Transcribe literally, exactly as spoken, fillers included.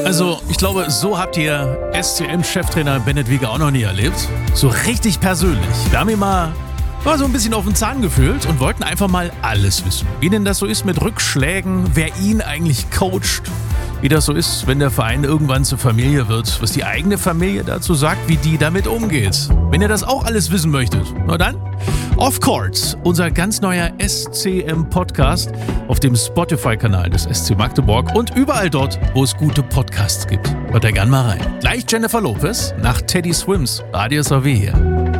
Also, ich glaube, so habt ihr S C M-Cheftrainer Bennett Wiege auch noch nie erlebt. So richtig persönlich. Wir haben ihn mal, mal so ein bisschen auf den Zahn gefühlt und wollten einfach mal alles wissen. Wie denn das so ist mit Rückschlägen, wer ihn eigentlich coacht, wie das so ist, wenn der Verein irgendwann zur Familie wird, was die eigene Familie dazu sagt, wie die damit umgeht. Wenn ihr das auch alles wissen möchtet, na dann, Off Court, unser ganz neuer S C M-Podcast auf dem Spotify-Kanal des S C Magdeburg und überall dort, wo es gute Podcasts gibt. Hört da gern mal rein. Gleich Jennifer Lopez nach Teddy Swims, Radio S A W hier.